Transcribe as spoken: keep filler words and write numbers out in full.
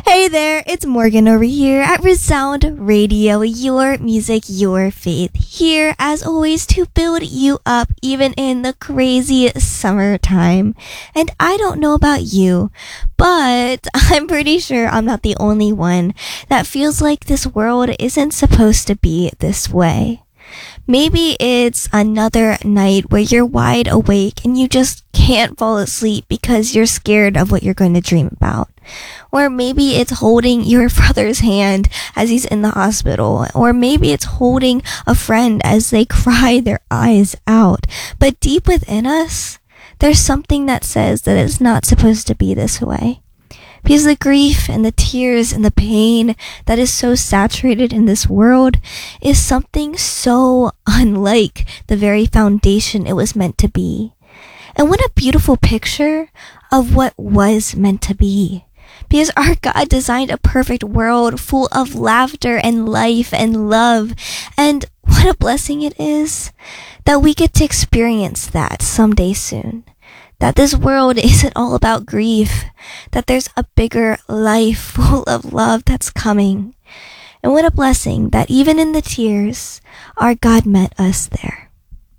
Hey there, it's Morgan over here at Resound Radio, your music, your faith. Here, as always, to build you up even in the crazy summertime. And I don't know about you, but I'm pretty sure I'm not the only one that feels like this world isn't supposed to be this way. Maybe it's another night where you're wide awake and you just can't fall asleep because you're scared of what you're going to dream about. Or maybe it's holding your brother's hand as he's in the hospital. Or maybe it's holding a friend as they cry their eyes out. But deep within us, there's something that says that it's not supposed to be this way. Because the grief and the tears and the pain that is so saturated in this world is something so unlike the very foundation it was meant to be. And what a beautiful picture of what was meant to be. Because our God designed a perfect world full of laughter and life and love. And what a blessing it is that we get to experience that someday soon. That this world isn't all about grief, that there's a bigger life full of love that's coming. And what a blessing that even in the tears, our God met us there.